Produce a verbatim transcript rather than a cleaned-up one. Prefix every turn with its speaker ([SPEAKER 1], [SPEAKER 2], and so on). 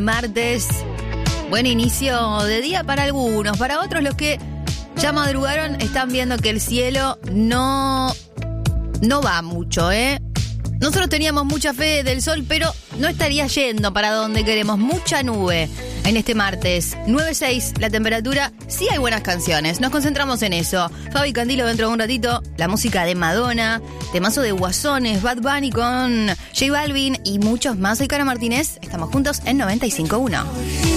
[SPEAKER 1] Martes, buen inicio de día para algunos, para otros los que ya madrugaron están viendo que el cielo no, no va mucho, ¿eh? Nosotros teníamos mucha fe del sol, pero no estaría yendo para donde queremos. Mucha nube en este martes. nueve seis la temperatura. Sí hay buenas canciones. Nos concentramos en eso. Fabi Candilo dentro de un ratito. La música de Madonna. Temazo de Guasones. Bad Bunny con J Balvin y muchos más. Soy Cara Martínez. Estamos juntos en noventa y cinco punto uno.